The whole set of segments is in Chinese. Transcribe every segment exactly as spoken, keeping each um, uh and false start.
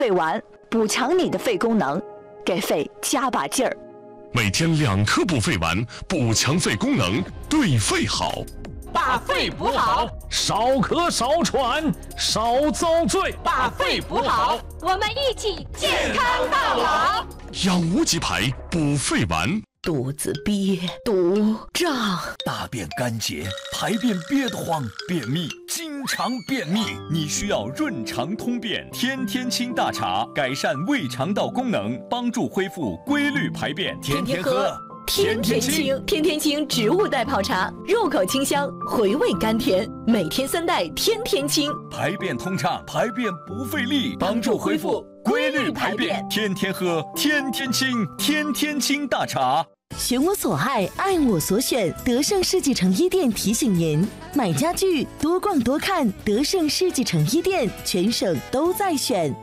肺丸补强你的肺功能，给肺加把劲儿。 每天两颗补肺丸，补强肺功能，对肺好。 把肺补好， 少咳少喘少遭罪。 把肺补好， 我们一起健康到老。 养无极牌补肺丸。 肚子憋、肚胀， 大便干结，排便憋得慌，便秘，经常便秘，你需要润肠通便天天清大茶，改善胃肠道功能，帮助恢复规律排便。天天喝天天清，天天清植物代泡茶，入口清香，回味甘甜，每天三袋，天天清， 排便通畅，排便不费力，帮助恢复规律排便。天天喝天天清，天天清大茶。 选我所爱，爱我所选。德胜世纪城一店提醒您：买家具多逛多看，德胜世纪城一店，全省都在选。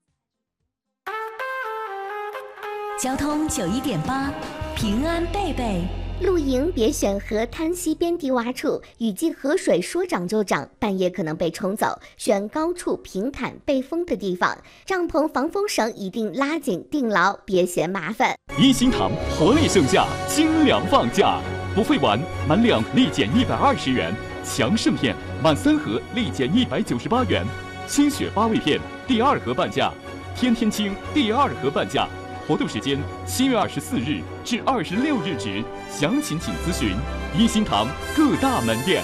交通九一点八，平安贝贝。 露营别选河滩溪边低洼处，雨季河水说涨就涨，半夜可能被冲走。选高处平坦背风的地方，帐篷防风绳一定拉紧钉牢，别嫌麻烦。 一心堂活力盛夏，精良放假，补肺丸满两立减一百二十元，强肾片满三盒立减一百九十八元，清血八味片第二盒半价，天天清第二盒半价。活动时间七月二十四日至二十六日止，详情请咨询一心堂各大门店。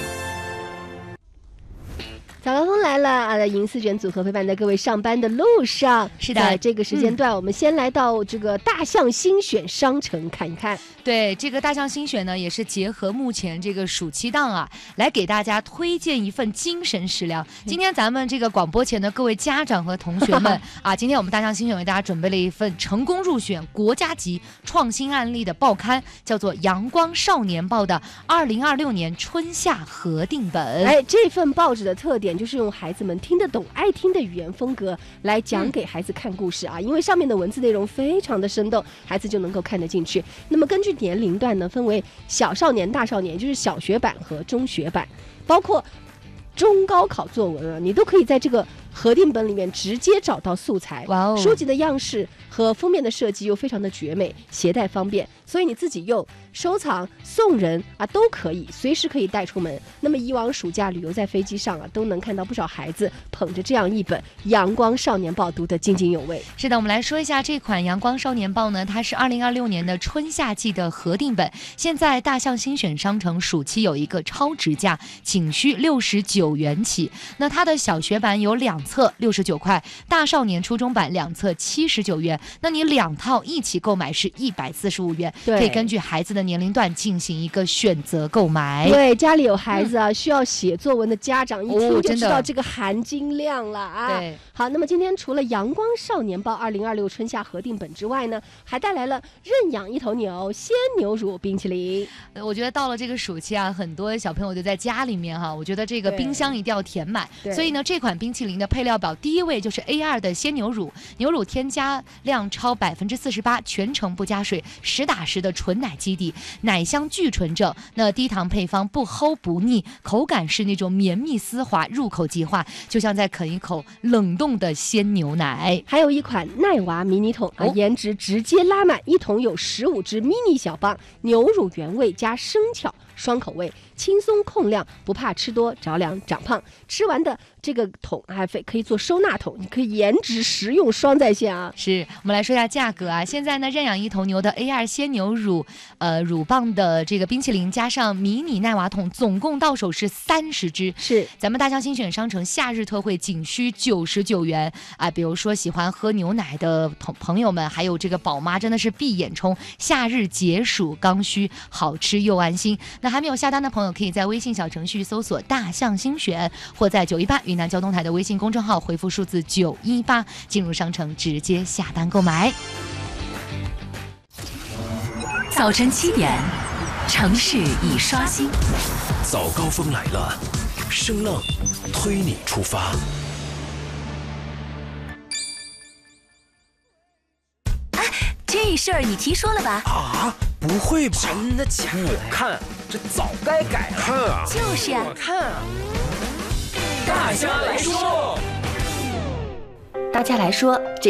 早高峰来了啊！银丝卷组合陪伴在各位上班的路上。 是的， 在这个时间段，嗯、我们先来到这个大象新选商城看一看。 对，这个大象新选呢，也是结合目前这个暑期档啊，来给大家推荐一份精神食粮。今天咱们这个广播前的各位家长和同学们啊，今天我们大象新选为大家准备了一份成功入选国家级创新案例的报刊，叫做《阳光少年报》的二零二六年春夏核定本。 哎，这份报纸的特点就是用孩子们听得懂、爱听的语言风格来讲给孩子看故事啊，嗯、因为上面的文字内容非常的生动，孩子就能够看得进去。那么根据年龄段呢，分为小少年、大少年，就是小学版和中学版，包括中高考作文啊，你都可以在这个核定本里面直接找到素材。 哇哦！ 书籍的样式和封面的设计又非常的绝美，携带方便，所以你自己用收藏、送人啊都可以，随时可以带出门。那么以往暑假旅游在飞机上啊，都能看到不少孩子捧着这样一本《阳光少年报》读得津津有味。 是的，我们来说一下这款《阳光少年报》呢，它是二零二六年的春夏季的核定本，现在大象新选商城暑期有一个超值价，仅需六十九元起。那它的小学版有两册六十九块，大少年初中版两册七十九元。那你两套一起购买是一百四十五元，可以根据孩子的年龄段进行一个选择购买。 对，家里有孩子啊、嗯、需要写作文的家长一听就知道这个含金量了啊。 对， 好，那么今天除了阳光少年报二零二六春夏核定本之外呢，还带来了认养一头牛鲜牛乳冰淇淋。 我觉得到了这个暑期啊，很多小朋友就在家里面哈、啊，我觉得这个冰箱一定要填满，所以呢，这款冰淇淋的配料表第一位就是 A 二 的鲜牛乳，牛乳添加量超百分之四十八，全程不加水，实打实的纯奶基底，奶香巨纯正。那低糖配方不齁不腻，口感是那种绵密丝滑，入口即化，就像在啃一口冷冻的鲜牛奶。 还有一款奈娃迷你桶啊，哦、颜值直接拉满，一桶有十五支迷你小棒，牛乳原味加生巧，双口味，轻松控量，不怕吃多着凉长胖。吃完的这个桶还可以做收纳桶，你可以颜值实用双在线啊。 是，我们来说一下价格啊。现在呢，认养一头牛的 A 二 鲜牛乳，呃，乳棒的这个冰淇淋加上迷你奈娃桶，总共到手是三十支。 是， 咱们大象新选商城夏日特惠，仅需九十九元啊。比如说喜欢喝牛奶的同朋友们，还有这个宝妈，真的是闭眼冲，夏日解暑刚需，好吃又安心。那还没有下单的朋友，可以在微信小程序搜索大象新选，或在九一八云南交通台的微信公众号回复数字九一八，进入商城直接下单购买。 早晨七点，城市已刷新。 早高峰来了，声浪推你出发。 哎，这事儿你提说了吧？ 啊，不会吧？ 真的假的？我看这早该改了。 看啊， 就是啊， 我看啊。大家来说， 大家来说，这